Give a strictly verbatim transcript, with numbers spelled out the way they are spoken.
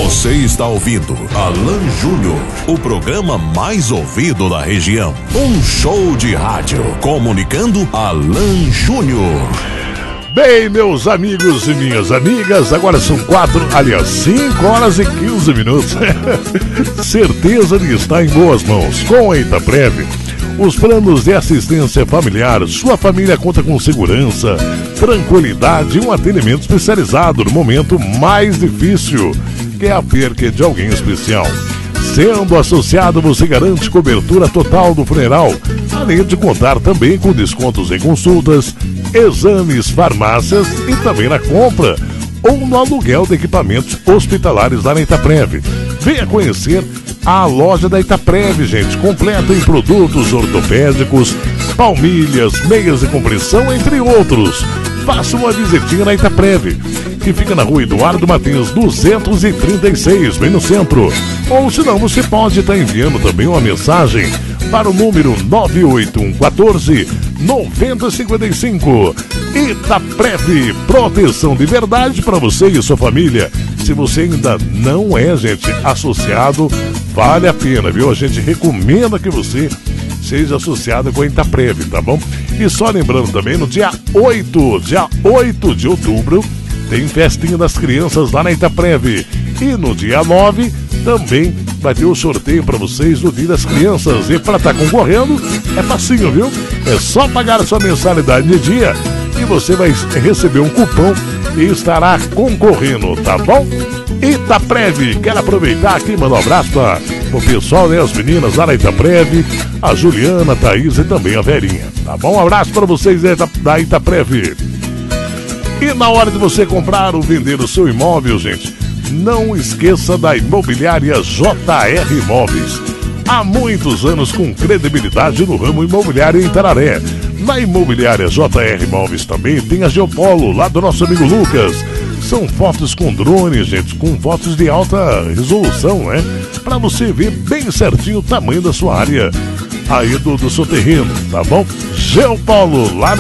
Você está ouvindo Alan Júnior, o programa mais ouvido da região. Um show de rádio comunicando Alan Júnior. Bem, meus amigos e minhas amigas, agora são quatro, aliás, cinco horas e quinze minutos. Certeza de estar em boas mãos com a Itaprev. Os planos de assistência familiar, sua família conta com segurança, tranquilidade e um atendimento especializado no momento mais difícil, que é a perca de alguém especial. Sendo associado, você garante cobertura total do funeral, além de contar também com descontos em consultas, exames, farmácias e também na compra ou no aluguel de equipamentos hospitalares lá na Itaprev. Venha conhecer a loja da Itaprev, gente, completa em produtos ortopédicos, palmilhas, meias de compressão, entre outros. Faça uma visitinha na Itaprev, que fica na rua Eduardo Matheus duzentos e trinta e seis, bem no centro. Ou se não, você pode estar enviando também uma mensagem para o número nove oito um um quatro nove zero cinco cinco. Itaprev, proteção de verdade para você e sua família. Se você ainda não é, gente, associado, vale a pena, viu? A gente recomenda que você seja associado com a Itaprev, tá bom? E só lembrando também, no dia oito, dia oito de outubro, tem festinha das crianças lá na Itaprev. E no dia nove também vai ter o sorteio para vocês do Dia das Crianças. E para estar tá concorrendo, é facinho, viu? É só pagar a sua mensalidade de dia e você vai receber um cupom e estará concorrendo, tá bom? Itaprev, quero aproveitar aqui e mandar um abraço para o pessoal, né? As meninas lá na Itaprev, a Juliana, a Thaís e também a Verinha, tá bom? Um abraço para vocês da Itaprev. E na hora de você comprar ou vender o seu imóvel, gente, não esqueça da Imobiliária J R Imóveis. Há muitos anos com credibilidade no ramo imobiliário em Tararé. Na Imobiliária J R Imóveis também tem a Geopolo, lá do nosso amigo Lucas. São fotos com drone, gente, com fotos de alta resolução, né? Para você ver bem certinho o tamanho da sua área aí do, do seu terreno, tá bom? Geopolo, lá